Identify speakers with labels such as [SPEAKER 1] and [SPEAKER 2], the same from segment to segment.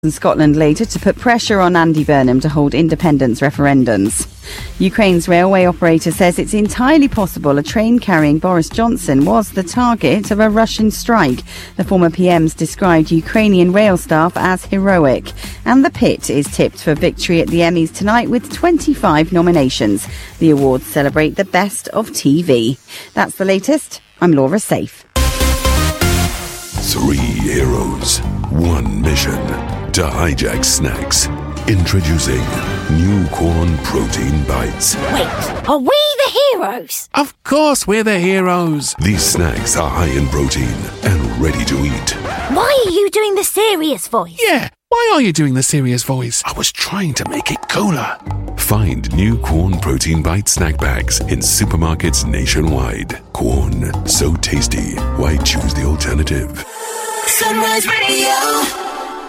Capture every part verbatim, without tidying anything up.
[SPEAKER 1] in Scotland later to put pressure on Andy Burnham to hold independence referendums. Ukraine's railway operator says it's entirely possible a train carrying Boris Johnson was the target of a Russian strike. The former P M's described Ukrainian rail staff as heroic. And the Pit is tipped for victory at the Emmys tonight with twenty-five nominations. The awards celebrate the best of T V. That's the latest. I'm Laura Safe.
[SPEAKER 2] Three heroes, one mission. To hijack snacks. Introducing new corn protein bites.
[SPEAKER 3] Wait, are we the heroes?
[SPEAKER 4] Of course we're the heroes.
[SPEAKER 2] These snacks are high in protein and ready to eat.
[SPEAKER 3] Why are you doing the serious voice?
[SPEAKER 4] Yeah, why are you doing the serious voice? I was trying to make it cooler.
[SPEAKER 2] Find new corn protein bite snack bags in supermarkets nationwide. Corn, so tasty. Why choose the alternative?
[SPEAKER 5] Sunrise Radio.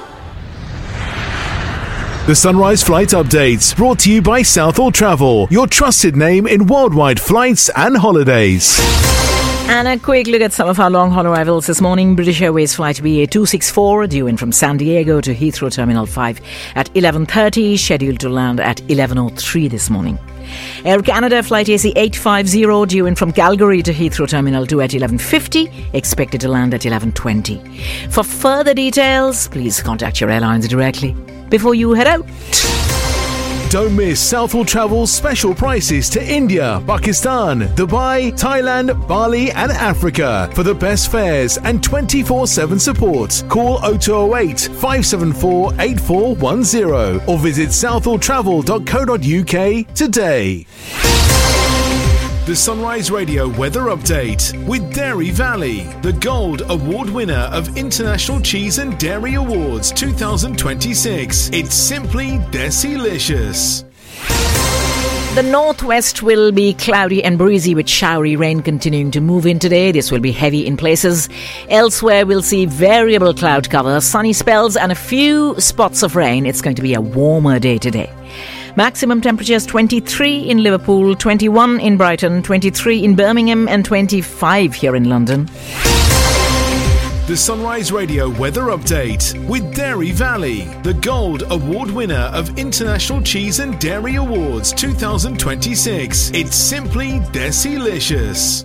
[SPEAKER 6] The Sunrise Flight Updates, brought to you by Southall Travel, your trusted name in worldwide flights and holidays.
[SPEAKER 7] And a quick look at some of our long-haul arrivals this morning. British Airways flight B A two sixty-four due in from San Diego to Heathrow Terminal five at eleven thirty, scheduled to land at eleven oh three this morning. Air Canada flight A C eight fifty due in from Calgary to Heathrow Terminal two at eleven fifty, expected to land at eleven twenty. For further details, please contact your airlines directly before you head out.
[SPEAKER 6] Don't miss Southall Travel's special prices to India, Pakistan, Dubai, Thailand, Bali and Africa. For the best fares and twenty-four seven support, call oh two oh eight, five seven four, eight four one oh or visit southall travel dot co dot uk today. The Sunrise Radio Weather Update with Dairy Valley, the Gold Award winner of International Cheese and Dairy Awards twenty twenty-six. It's simply Desilicious.
[SPEAKER 7] The northwest will be cloudy and breezy with showery rain continuing to move in today. This will be heavy in places. Elsewhere, we'll see variable cloud cover, sunny spells and a few spots of rain. It's going to be a warmer day today. Maximum temperatures twenty-three in Liverpool, twenty-one in Brighton, twenty-three in Birmingham and twenty-five here in London.
[SPEAKER 6] The Sunrise Radio Weather Update with Dairy Valley, the Gold Award winner of International Cheese and Dairy Awards twenty twenty-six. It's simply Desilicious.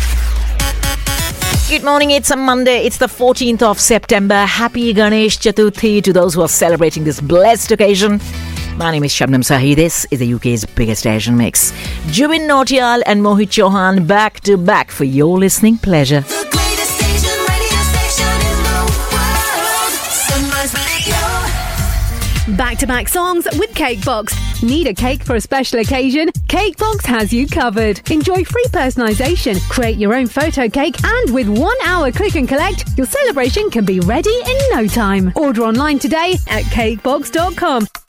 [SPEAKER 7] Good morning, it's a Monday, it's the fourteenth of September. Happy Ganesh Chaturthi to those who are celebrating this blessed occasion. My name is Shabnam Sahi. This is the U K's biggest Asian mix. Jubin Nautiyal and Mohit Chauhan back to back for your listening pleasure.
[SPEAKER 5] The greatest Asian radio station in the world. Sunrise Radio.
[SPEAKER 8] Back-to-back songs with Cakebox. Need a cake for a special occasion? Cakebox has you covered. Enjoy free personalisation, create your own photo cake, and with one hour click and collect, your celebration can be ready in no time. Order online today at cakebox dot com.